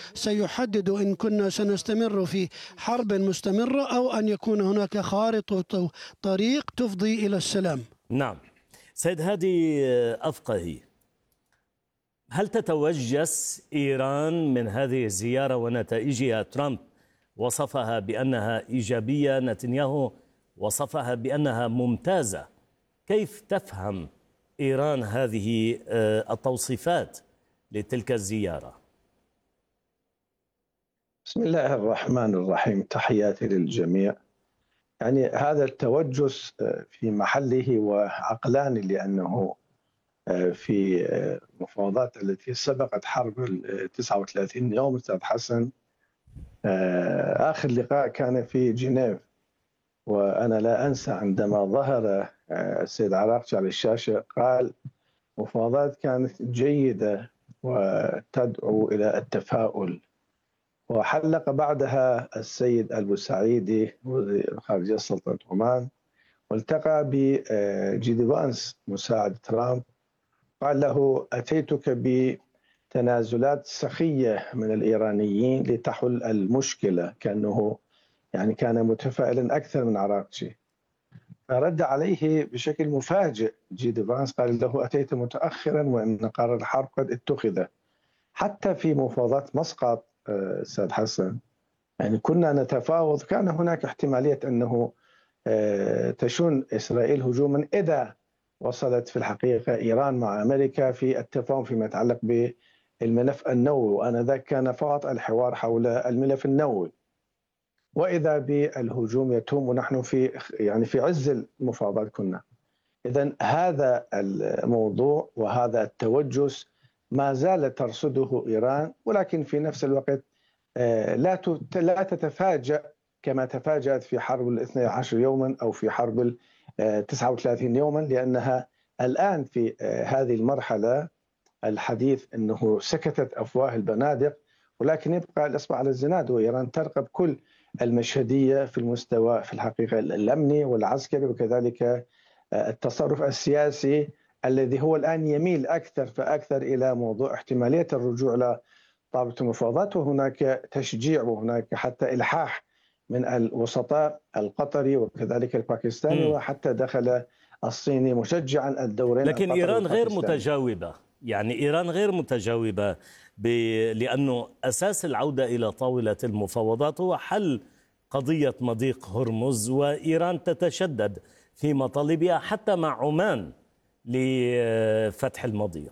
سيحدد إن كنا سنستمر في حرب مستمرة أو أن يكون هناك خارطة طريق تفضي إلى السلام. نعم. سيد هادي أفقهي، هل تتوجس إيران من هذه الزيارة ونتائجها؟ ترامب وصفها بأنها إيجابية، نتنياهو وصفها بأنها ممتازة. كيف تفهم إيران هذه التوصيفات لتلك الزيارة؟ بسم الله الرحمن الرحيم، تحياتي للجميع. يعني هذا التوجس في محله وعقلاني، لأنه في المفاوضات التي سبقت حرب 39 يوم أستاذ حسن، آخر لقاء كان في جنيف، وأنا لا أنسى عندما ظهر السيد عراقجي على الشاشة قال مفاوضات كانت جيدة وتدعو إلى التفاؤل. وحلق بعدها السيد البوسعيدي وزير الخارجية سلطنة عمان، والتقى بجيدي فانس مساعد ترامب، قال له أتيتك بتنازلات سخية من الإيرانيين لتحل المشكلة، كأنه يعني كان متفائلا أكثر من عراقجي. فرد عليه بشكل مفاجئ جيدي فانس، قال له أتيت متأخرا وإن قرار الحرب قد اتخذ. حتى في مفاوضات مسقط أستاذ حسن يعني كنا نتفاوض، كان هناك احتمالية أنه تشن إسرائيل هجوما إذا وصلت في الحقيقة إيران مع أمريكا في التفاهم فيما يتعلق بالملف النووي، وآنذاك كان فقط الحوار حول الملف النووي، وإذا بالهجوم يتم ونحن في عز المفاوضات كنا. إذن هذا الموضوع وهذا التوجس ما زال ترصده إيران، ولكن في نفس الوقت لا تتفاجأ كما تفاجأت في حرب 12 يوما أو في حرب 39 يوما، لأنها الآن في هذه المرحلة الحديث أنه سكتت أفواه البنادق، ولكن يبقى الإصبع على الزناد، وإيران ترقب كل المشهدية في المستوى في الحقيقة الأمني والعسكري، وكذلك التصرف السياسي الذي هو الآن يميل أكثر فأكثر إلى موضوع احتمالية الرجوع إلى طاولة المفاوضات، وهناك تشجيع وهناك حتى إلحاح من الوسطاء القطري وكذلك الباكستاني، وحتى دخل الصيني مشجعا الدورين. لكن إيران غير متجاوبة، يعني إيران غير متجاوبة لأنه أساس العودة إلى طاولة المفاوضات هو حل قضية مضيق هرمز، وإيران تتشدد في مطالبها حتى مع عمان لفتح المضيق.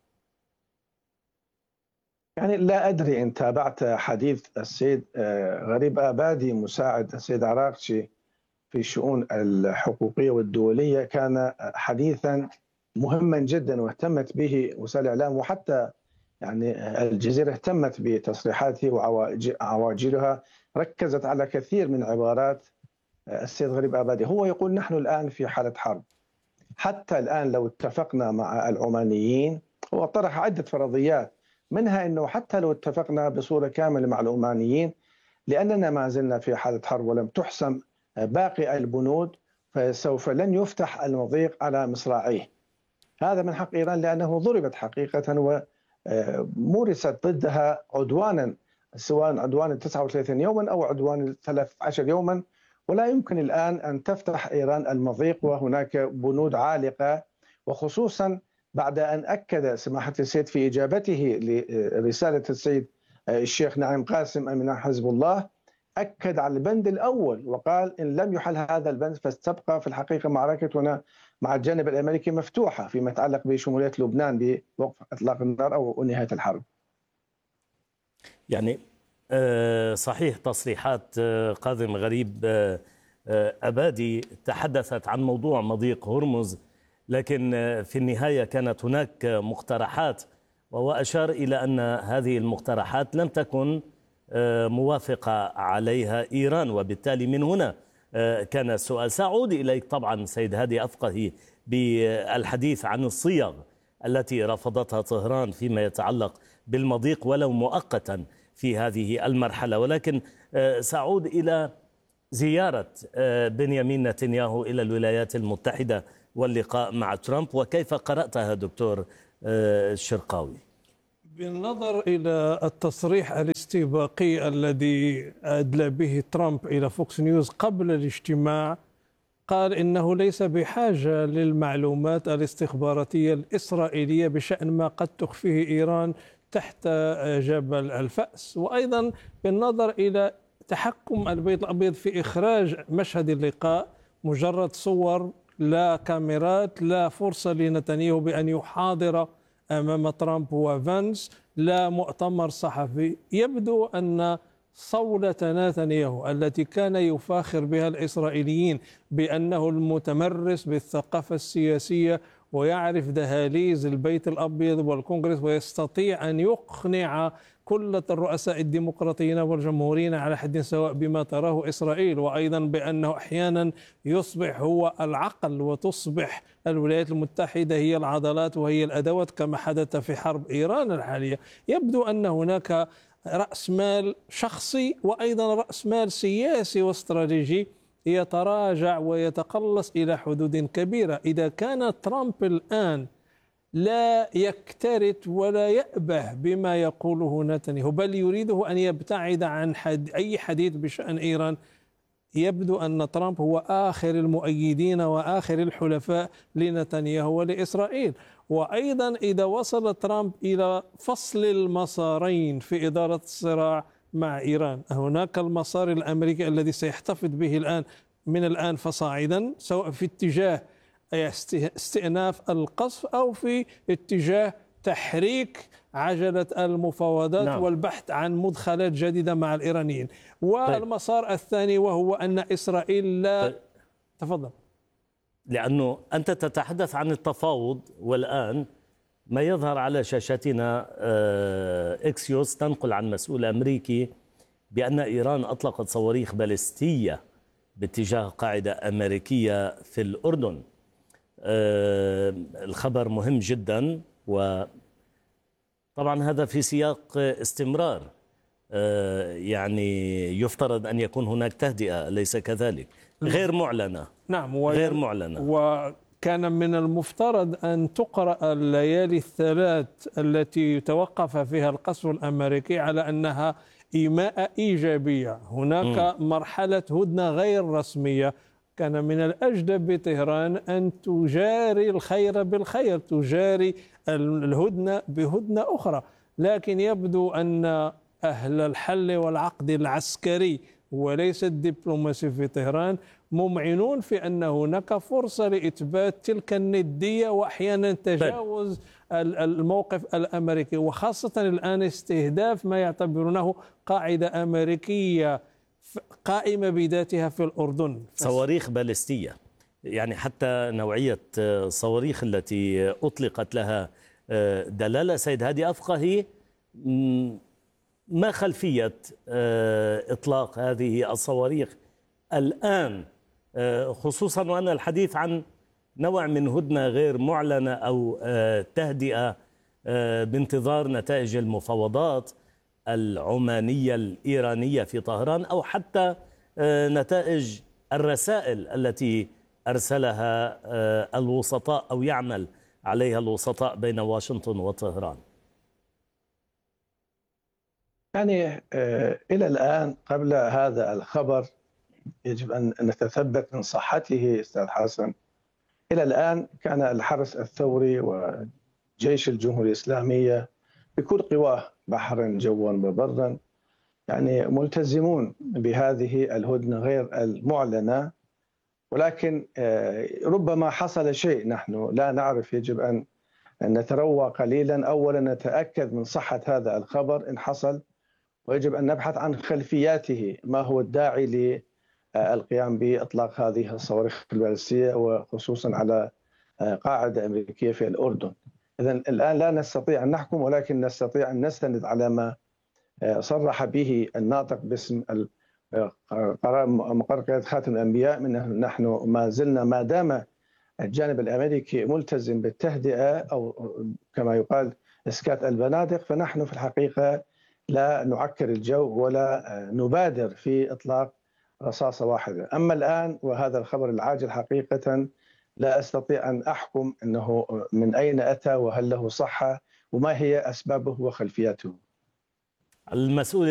يعني لا أدري إن تابعت حديث السيد غريب آبادي مساعد السيد عراقجي في الشؤون الحقوقية والدولية، كان حديثا مهما جدا واهتمت به وسائل الإعلام، وحتى يعني الجزيرة اهتمت بتصريحاته وعواجلها، ركزت على كثير من عبارات السيد غريب آبادي. هو يقول نحن الآن في حالة حرب، حتى الآن لو اتفقنا مع العمانيين، هو طرح عدة فرضيات، منها أنه حتى لو اتفقنا بصورة كاملة مع العمانيين، لأننا ما زلنا في حالة حرب ولم تحسم باقي البنود، فسوف لن يفتح المضيق على مصراعيه. هذا من حق إيران لأنه ضربت حقيقة ومورست ضدها عدوانا، سواء عدوان 39 يوما أو عدوان 13 يوما، ولا يمكن الآن أن تفتح إيران المضيق وهناك بنود عالقة، وخصوصا بعد أن أكد سماحة السيد في إجابته لرسالة السيد الشيخ نعيم قاسم أمين حزب الله، أكد على البند الأول وقال إن لم يحل هذا البند فستبقى في الحقيقة معركتنا مع الجانب الأمريكي مفتوحة فيما يتعلق بشمولية لبنان بوقف إطلاق النار أو نهاية الحرب. يعني صحيح تصريحات كاظم غريب آبادي تحدثت عن موضوع مضيق هرمز، لكن في النهاية كانت هناك مقترحات، وهو أشار إلى أن هذه المقترحات لم تكن موافقة عليها إيران، وبالتالي من هنا كان السؤال. سأعود إليك طبعا سيد هادي أفقهي بالحديث عن الصيغ التي رفضتها طهران فيما يتعلق بالمضيق ولو مؤقتا في هذه المرحلة، ولكن سأعود إلى زيارة بنيامين نتنياهو إلى الولايات المتحدة واللقاء مع ترامب، وكيف قرأتها دكتور الشرقاوي؟ بالنظر إلى التصريح الاستباقي الذي أدلى به ترامب إلى فوكس نيوز قبل الاجتماع، قال إنه ليس بحاجة للمعلومات الاستخباراتية الإسرائيلية بشأن ما قد تخفيه إيران تحت جبل الفأس. وأيضا بالنظر إلى تحكم البيت الأبيض في إخراج مشهد اللقاء، مجرد صور، لا كاميرات، لا فرصة لنتنياهو بأن يحاضر أمام ترامب وفانس، لا مؤتمر صحفي. يبدو أن صولة نتنياهو التي كان يفاخر بها الإسرائيليين بأنه المتمرس بالثقافة السياسية ويعرف دهاليز البيت الأبيض والكونغرس ويستطيع أن يقنع كل الرؤساء الديمقراطيين والجمهوريين على حد سواء بما تراه إسرائيل، وأيضا بأنه أحيانا يصبح هو العقل وتصبح الولايات المتحدة هي العضلات وهي الأدوات كما حدث في حرب إيران الحالية. يبدو أن هناك رأس مال شخصي وأيضا رأس مال سياسي واستراتيجي يتراجع ويتقلص إلى حدود كبيرة. إذا كان ترامب الآن لا يكترث ولا يأبه بما يقوله نتنياهو بل يريده أن يبتعد عن أي حديث بشأن إيران، يبدو أن ترامب هو آخر المؤيدين وآخر الحلفاء لنتنياهو ولإسرائيل. وأيضا إذا وصل ترامب إلى فصل المسارين في إدارة الصراع مع إيران، هناك المسار الأمريكي الذي سيحتفظ به الآن من الآن فصاعدا، سواء في اتجاه استئناف القصف أو في اتجاه تحريك عجلة المفاوضات نعم. والبحث عن مدخلات جديدة مع الإيرانيين. والمسار الثاني وهو أن إسرائيل لا تفضل. لأنه أنت تتحدث عن التفاوض، والآن ما يظهر على شاشاتنا إكسيوس تنقل عن مسؤول أمريكي بأن إيران أطلقت صواريخ باليستية باتجاه قاعدة أمريكية في الأردن. الخبر مهم جدا، وطبعا هذا في سياق استمرار، يعني يفترض أن يكون هناك تهدئة، أليس كذلك؟ غير معلنة. نعم، غير معلنة. وكان من المفترض أن تقرأ الليالي الثلاث التي توقف فيها القصف الأمريكي على أنها إيماء إيجابية. هناك مرحلة هدنة غير رسمية، كان من الأجدب بطهران أن تجاري الخير بالخير، تجاري الهدنة بهدنة أخرى. لكن يبدو أن أهل الحل والعقد العسكري وليس الدبلوماسي في طهران ممعنون في أن هناك فرصة لإثبات تلك الندية وأحيانا تجاوز الموقف الأمريكي، وخاصة الآن استهداف ما يعتبرونه قاعدة أمريكية قائمة بذاتها في الأردن. صواريخ باليستية، يعني حتى نوعية الصواريخ التي أطلقت لها دلالة. سيد هادي أفقهي، ما خلفية إطلاق هذه الصواريخ الآن، خصوصا وأن الحديث عن نوع من هدنة غير معلنة أو تهدئة بانتظار نتائج المفاوضات العمانية الإيرانية في طهران، أو حتى نتائج الرسائل التي أرسلها الوسطاء أو يعمل عليها الوسطاء بين واشنطن وطهران؟ يعني إلى الآن قبل هذا الخبر يجب أن نتثبت من صحته أستاذ حسن. إلى الآن كان الحرس الثوري وجيش الجمهورية الإسلامية بكل قواه بحرا جوا وبرا يعني ملتزمون بهذه الهدنة غير المعلنة، ولكن ربما حصل شيء نحن لا نعرف. يجب أن نتروى قليلا، أولا نتأكد من صحة هذا الخبر إن حصل، ويجب أن نبحث عن خلفياته، ما هو الداعي للقيام بإطلاق هذه الصواريخ البالستية وخصوصا على قاعدة أمريكية في الأردن. إذن الآن لا نستطيع أن نحكم، ولكن نستطيع أن نستند على ما صرح به الناطق باسم مقر قيادة خاتم الأنبياء. من نحن ما زلنا ما دام الجانب الأمريكي ملتزم بالتهدئة أو كما يقال إسكات البنادق، فنحن في الحقيقة لا نعكر الجو ولا نبادر في إطلاق رصاصة واحدة. أما الآن وهذا الخبر العاجل حقيقة لا أستطيع أن أحكم أنه من أين أتى وهل له صحة وما هي أسبابه وخلفياته. المسؤول